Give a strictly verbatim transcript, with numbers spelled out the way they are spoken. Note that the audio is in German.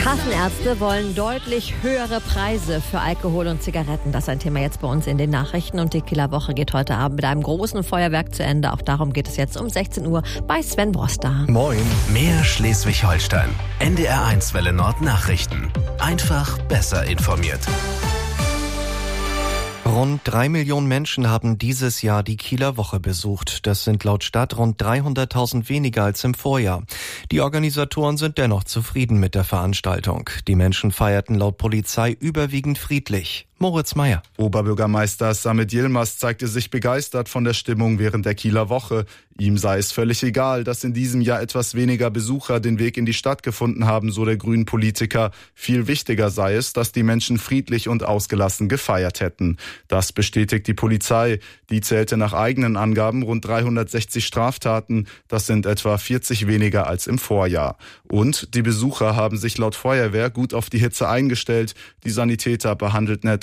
Kassenärzte wollen deutlich höhere Preise für Alkohol und Zigaretten. Das ist ein Thema jetzt bei uns in den Nachrichten. Und die Kieler Woche geht heute Abend mit einem großen Feuerwerk zu Ende. Auch darum geht es jetzt um sechzehn Uhr bei Sven Broster. Moin. Mehr Schleswig-Holstein. N D R eins Welle Nord Nachrichten. Einfach besser informiert. Rund drei Millionen Menschen haben dieses Jahr die Kieler Woche besucht. Das sind laut Stadt rund dreihunderttausend weniger als im Vorjahr. Die Organisatoren sind dennoch zufrieden mit der Veranstaltung. Die Menschen feierten laut Polizei überwiegend friedlich. Moritz Meyer. Oberbürgermeister Samit Yilmaz zeigte sich begeistert von der Stimmung während der Kieler Woche. Ihm sei es völlig egal, dass in diesem Jahr etwas weniger Besucher den Weg in die Stadt gefunden haben, so der grünen Politiker. Viel wichtiger sei es, dass die Menschen friedlich und ausgelassen gefeiert hätten. Das bestätigt die Polizei. Die zählte nach eigenen Angaben rund dreihundertsechzig Straftaten. Das sind etwa vierzig weniger als im Vorjahr. Und die Besucher haben sich laut Feuerwehr gut auf die Hitze eingestellt. Die Sanitäter behandelten etwa